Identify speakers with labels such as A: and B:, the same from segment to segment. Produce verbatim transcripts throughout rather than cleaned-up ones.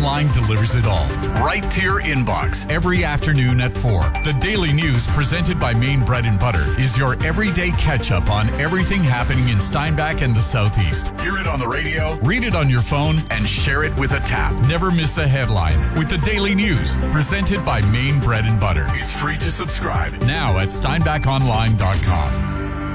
A: Online delivers it all, right to your inbox every afternoon at four. The Daily News presented by Maine Bread and Butter is your everyday catch-up on everything happening in Steinbach and the Southeast. Hear it on the radio, read it on your phone, and share it with a tap. Never miss a headline with the Daily News, presented by Maine Bread and Butter. It's free to subscribe now at steinbach online dot com.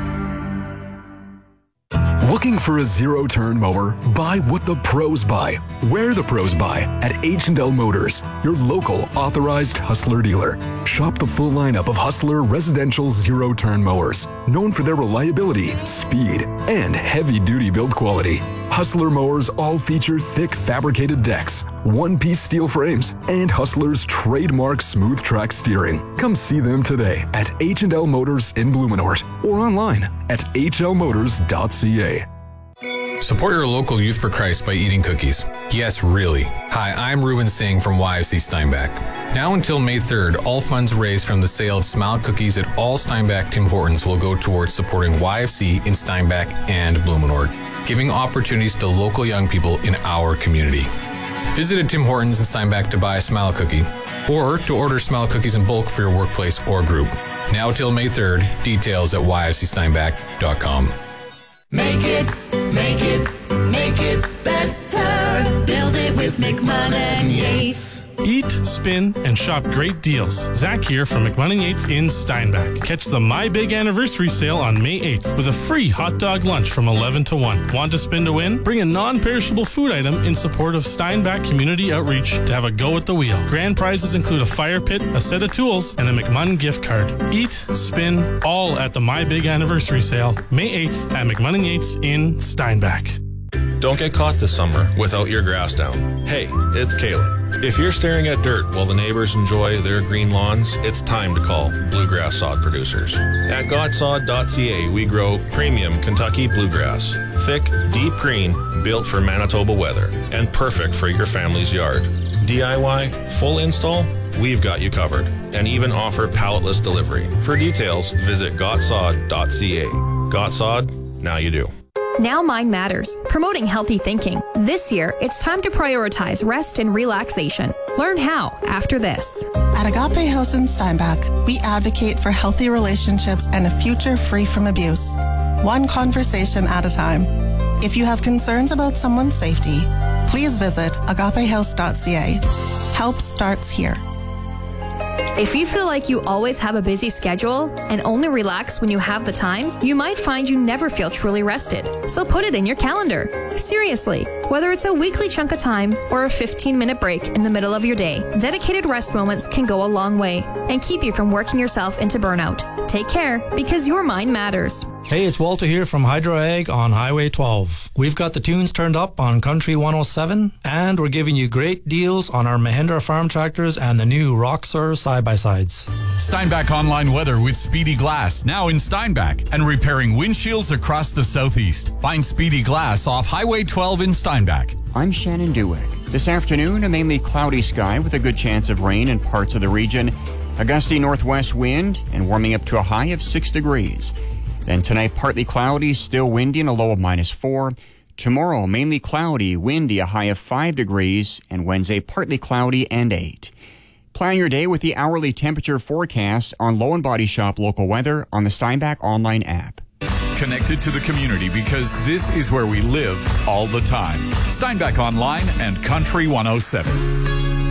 B: Looking for a zero-turn mower? Buy what the pros buy. Where the pros buy at H and L Motors, your local authorized Hustler dealer. Shop the full lineup of Hustler residential zero-turn mowers, known for their reliability, speed, and heavy-duty build quality. Hustler mowers all feature thick fabricated decks, one-piece steel frames, and Hustler's trademark smooth track steering. Come see them today at H and L Motors in Blumenort or online at h l motors dot c a.
C: Support your local Youth for Christ by eating cookies. Yes, really. Hi, I'm Ruben Singh from Y F C Steinbach. Now until May third, all funds raised from the sale of Smile cookies at all Steinbach Tim Hortons will go towards supporting Y F C in Steinbach and Blumenort, giving opportunities to local young people in our community. Visit a Tim Hortons in Steinbach to buy a Smile cookie, or to order Smile cookies in bulk for your workplace or group. Now till May third, details at y f c steinbach dot com.
D: Make it, make it, make it better. Build it with McMahon and Yates.
E: Eat, spin, and shop great deals. Zach here from McMahon and Yates in Steinbach. Catch the My Big Anniversary Sale on May eighth with a free hot dog lunch from eleven to one. Want to spin to win? Bring a non-perishable food item in support of Steinbach Community Outreach to have a go at the wheel. Grand prizes include a fire pit, a set of tools, and a McMahon gift card. Eat, spin, all at the My Big Anniversary Sale, May eighth at McMahon and Yates in Steinbach.
F: Don't get caught this summer without your grass down. Hey, it's Caleb. If you're staring at dirt while the neighbors enjoy their green lawns, it's time to call Bluegrass Sod Producers. At god sod dot c a, we grow premium Kentucky bluegrass. Thick, deep green, built for Manitoba weather, and perfect for your family's yard. D I Y, full install, we've got you covered, and even offer palletless delivery. For details, visit god sod dot c a. Gotsod, now you do.
G: Now Mind Matters, promoting healthy thinking. This year, it's time to prioritize rest and relaxation. Learn how after this.
H: At Agape House in Steinbach, we advocate for healthy relationships and a future free from abuse. One conversation at a time. If you have concerns about someone's safety, please visit agape house dot c a. Help starts here.
G: If you feel like you always have a busy schedule and only relax when you have the time, you might find you never feel truly rested. So put it in your calendar. Seriously, whether it's a weekly chunk of time or a fifteen minute break in the middle of your day, dedicated rest moments can go a long way and keep you from working yourself into burnout. Take care, because your mind matters.
I: Hey, it's Walter here from Hydro Ag on Highway twelve. We've got the tunes turned up on Country one oh seven, and we're giving you great deals on our Mahindra farm tractors and the new Roxor side-by-sides.
A: Steinbach Online Weather with Speedy Glass, now in Steinbach, and repairing windshields across the Southeast. Find Speedy Glass off Highway twelve in Steinbach.
J: I'm Shannon Dewick. This afternoon, a mainly cloudy sky with a good chance of rain in parts of the region. A gusty northwest wind and warming up to a high of six degrees. Then tonight, partly cloudy, still windy and a low of minus four. Tomorrow, mainly cloudy, windy, a high of five degrees. And Wednesday, partly cloudy and eight. Plan your day with the hourly temperature forecast on Low and Body Shop local weather on the Steinbach online app.
A: Connected to the community because this is where we live all the time. Steinbach Online and Country one oh seven.